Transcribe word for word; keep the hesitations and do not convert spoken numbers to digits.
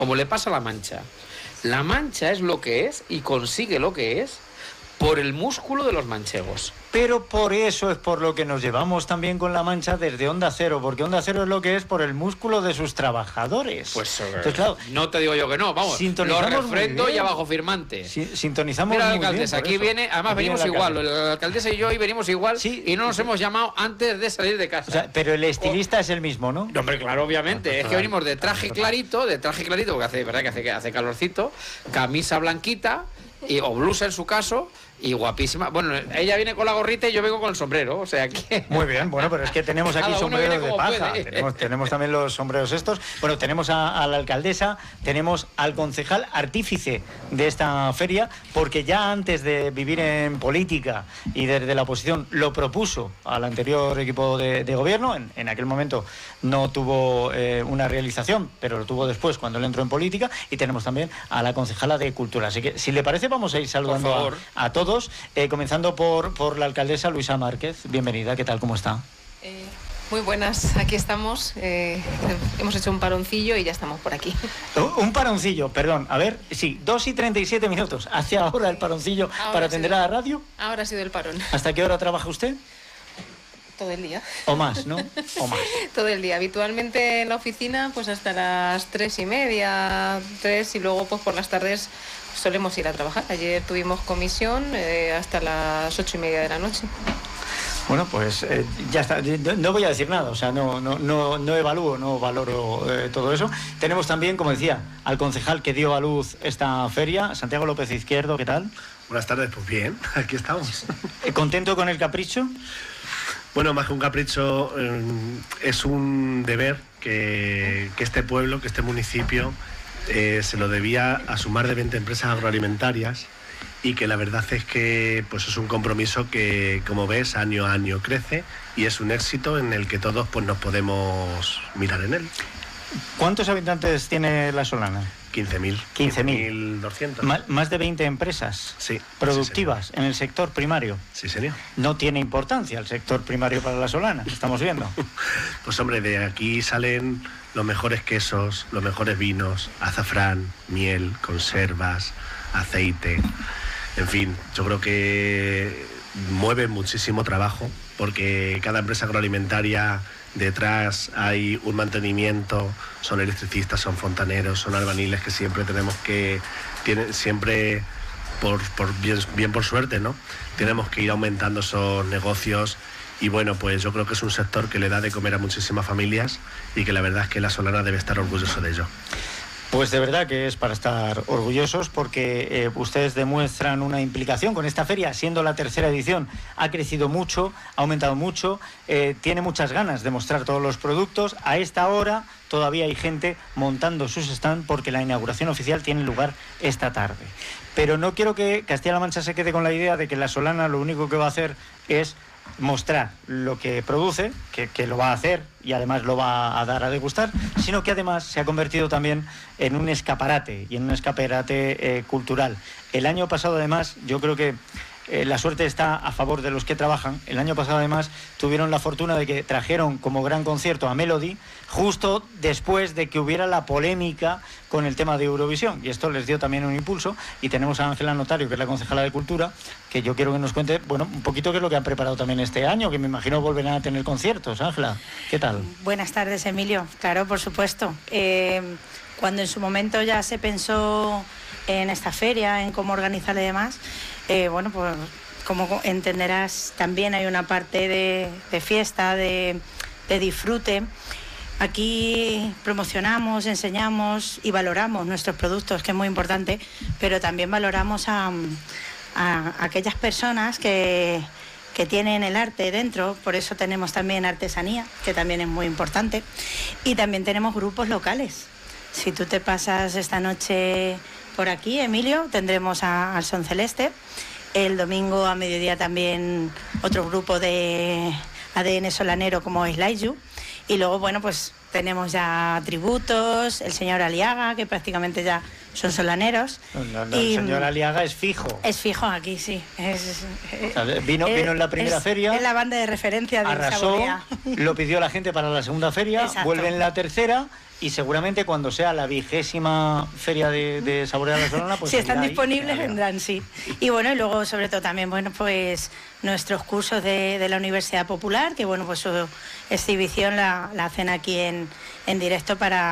como le pasa a La Mancha. La Mancha es lo que es y consigue lo que es por el músculo de los manchegos. Pero por eso es por lo que nos llevamos también con La Mancha desde Onda Cero, porque Onda Cero es lo que es por el músculo de sus trabajadores. Pues entonces, claro, no te digo yo que no, vamos, lo refrendo y abajo firmante. Si, sintonizamos Mira, muy la alcaldesa, bien, aquí eso. viene, además Aquí venimos viene la igual, alcaldesa. la alcaldesa y yo hoy venimos igual, sí, y no nos sí. hemos llamado antes de salir de casa. O sea, pero el estilista oh. es el mismo, ¿no? No, hombre, claro, obviamente. Es que venimos de traje clarito, de traje clarito, porque hace, verdad que hace, hace calorcito, camisa blanquita, y, o blusa en su caso, y guapísima. Bueno, ella viene con la gorrita y yo vengo con el sombrero, o sea que... Muy bien, bueno, pero es que tenemos aquí sombreros de paja. Tenemos, tenemos también los sombreros estos. Bueno, tenemos a, a la alcaldesa, tenemos al concejal artífice de esta feria, porque ya antes de vivir en política y desde la oposición lo propuso al anterior equipo de, de gobierno. En, en aquel momento no tuvo eh, una realización, pero lo tuvo después cuando él entró en política. Y tenemos también a la concejala de Cultura. Así que, si le parece, vamos a ir saludando a, a todos. Eh, comenzando por, por la alcaldesa Luisa Márquez. Bienvenida, ¿qué tal? ¿Cómo está? Eh, muy buenas, aquí estamos. Eh, hemos hecho un paroncillo y ya estamos por aquí. Un paroncillo, perdón. A ver, sí, dos y treinta y siete minutos. ¿Hace ahora el paroncillo ahora para atender sido, a la radio? Ahora ha sido el parón. ¿Hasta qué hora trabaja usted? Todo el día. O más, ¿no? O más. Todo el día. Habitualmente en la oficina, pues hasta las tres y media, tres, y luego pues por las tardes solemos ir a trabajar. Ayer tuvimos comisión eh, hasta las ocho y media de la noche. Bueno, pues eh, ya está. No, no voy a decir nada, o sea, no, no, no, no evalúo, no valoro eh, todo eso. Tenemos también, como decía, al concejal que dio a luz esta feria, Santiago López Izquierdo, ¿qué tal? Buenas tardes, pues bien, aquí estamos. ¿Contento con el capricho? Bueno, más que un capricho, eh, es un deber que, que este pueblo, que este municipio eh, se lo debía a su más de veinte empresas agroalimentarias, y que la verdad es que pues es un compromiso que, como ves, año a año crece y es un éxito en el que todos pues nos podemos mirar en él. ¿Cuántos habitantes tiene La Solana? quince mil. quince mil doscientos. Más de veinte empresas sí, productivas sí, en el sector primario. Sí, señor. No tiene importancia el sector primario para La Solana, estamos viendo. Pues hombre, de aquí salen los mejores quesos, los mejores vinos, azafrán, miel, conservas, aceite. En fin, yo creo que mueve muchísimo trabajo, porque cada empresa agroalimentaria detrás hay un mantenimiento, son electricistas, son fontaneros, son albaniles que siempre tenemos que, tienen, siempre por, por bien, bien por suerte, ¿no? Tenemos que ir aumentando esos negocios. Y bueno, pues yo creo que es un sector que le da de comer a muchísimas familias y que la verdad es que La Solana debe estar orgulloso de ello. Pues de verdad que es para estar orgullosos, porque eh, ustedes demuestran una implicación con esta feria, siendo la tercera edición. Ha crecido mucho, ha aumentado mucho, eh, tiene muchas ganas de mostrar todos los productos. A esta hora todavía hay gente montando sus stands porque la inauguración oficial tiene lugar esta tarde. Pero no quiero que Castilla-La Mancha se quede con la idea de que La Solana lo único que va a hacer es mostrar lo que produce, que, que lo va a hacer y además lo va a dar a degustar, sino que además se ha convertido también en un escaparate y en un escaparate eh, cultural. El año pasado, además, yo creo que eh, la suerte está a favor de los que trabajan. El año pasado, además, tuvieron la fortuna de que trajeron como gran concierto a Melody justo después de que hubiera la polémica con el tema de Eurovisión, y esto les dio también un impulso. Y tenemos a Ángela Notario, que es la concejala de Cultura, que yo quiero que nos cuente, bueno, un poquito qué es lo que han preparado también este año, que me imagino volverán a tener conciertos. Ángela, ¿qué tal? Buenas tardes, Emilio. Claro, por supuesto. Eh, cuando en su momento ya se pensó en esta feria, en cómo organizarla y demás, eh, bueno, pues como entenderás, también hay una parte de, de fiesta, de, de disfrute. Aquí promocionamos, enseñamos y valoramos nuestros productos, que es muy importante, pero también valoramos a, a aquellas personas que, que tienen el arte dentro. Por eso tenemos también artesanía, que también es muy importante, y también tenemos grupos locales. Si tú te pasas esta noche por aquí, Emilio, tendremos a, al Son Celeste. El domingo a mediodía también otro grupo de A D N solanero como es Laiju. Y luego, bueno, pues tenemos ya tributos, el señor Aliaga, que prácticamente ya son solaneros. La, la y, señora Aliaga es fijo. Es fijo aquí, sí. Es, es, o sea, vino, es, vino en la primera es, feria. Es la banda de referencia de arrasó, Saborea. lo pidió la gente para la segunda feria, Exacto. vuelve en la tercera y seguramente cuando sea la vigésima feria de, de Saborea la Solana, pues si están ahí, disponibles ahí, vendrán, sí. Y bueno, y luego sobre todo también, bueno, pues nuestros cursos de, de la Universidad Popular, que bueno, pues su exhibición la, la hacen aquí en, en directo para